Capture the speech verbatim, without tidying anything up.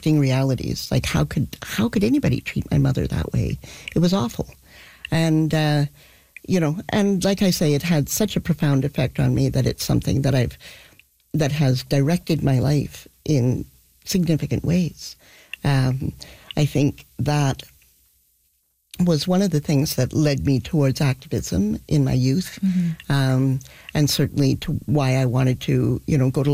conflicting realities. Like, how could how could anybody treat my mother that way? It was awful. And, uh, you know, and like I say, it had such a profound effect on me that it's something that I've, that has directed my life in significant ways. Um, I think that was one of the things that led me towards activism in my youth, mm-hmm. um, and certainly to why I wanted to, you know, go to